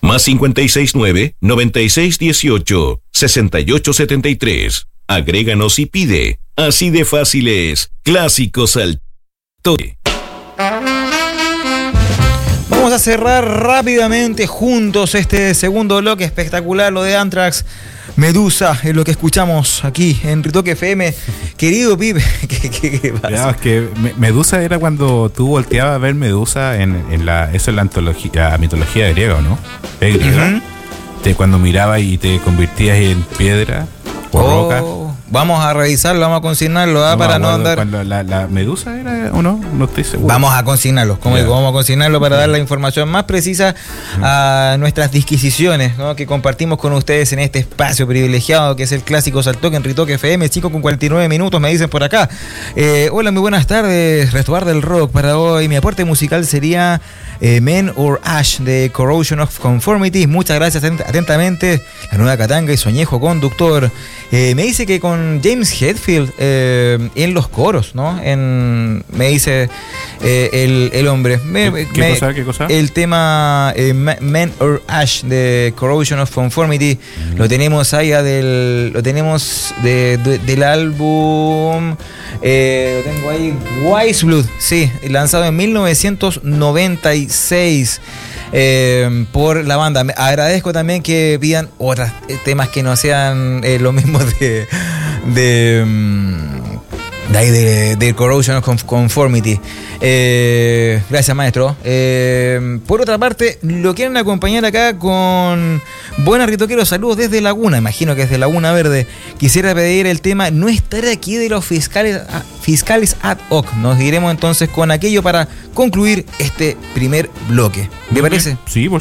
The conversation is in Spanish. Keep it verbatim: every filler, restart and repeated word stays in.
Más cincuenta y seis nueve, noventa y seis dieciocho, sesenta y ocho setenta y tres. Agréganos y pide. Así de fácil es. Clásicos al toque. Vamos a cerrar rápidamente juntos este segundo bloque espectacular, lo de Anthrax. Medusa es lo que escuchamos aquí en Ritoque F M. Querido Pipe, ¿qué, qué, qué pasa? Ya, es que Medusa era cuando tú volteabas a ver Medusa en, en la, eso es la antología, la mitología griega, ¿no? Es griega. Uh-huh. Te, cuando mirabas y te convertías en piedra o oh, roca. Vamos a revisarlo, vamos a consignarlo ¿ah? no, para no andar. Cuando la, la Medusa era o no, no estoy seguro. Vamos a consignarlo, como digo, vamos a consignarlo para dar la información más precisa a nuestras disquisiciones, ¿no? Que compartimos con ustedes en este espacio privilegiado que es el Clásico al Toque en Ritoque F M. Cinco con cuarenta y nueve minutos, me dicen por acá. Eh, hola, muy buenas tardes, Restobar del Rock para hoy. Mi aporte musical sería eh, Men or Ash de Corrosion of Conformity. Muchas gracias, atentamente. La Nueva Katanga y Soñejo Conductor. Eh, me dice que con James Hetfield eh, en los coros, ¿no? En, me dice eh, el, el hombre. Me, ¿Qué, qué me, cosa? ¿Qué cosa? El tema eh, Men or Ash de Corrosion of Conformity. Mm. Lo tenemos ahí del, lo tenemos de, de, del álbum. Eh, lo tengo ahí. Wise Blood, sí, lanzado en mil novecientos noventa y seis. Eh, por la banda. Agradezco también que pidan otros temas que no sean eh, lo mismo de de, de, ahí de, de Corrosion of Conformity. Eh, gracias, maestro. Eh, por otra parte, lo quieren acompañar acá con Buenas Ritoqueros, saludos desde Laguna, imagino que es de Laguna Verde. Quisiera pedir el tema No estar aquí de los fiscales, fiscales ad hoc. Nos iremos entonces con aquello para concluir este primer bloque. ¿Me parece? Sí, por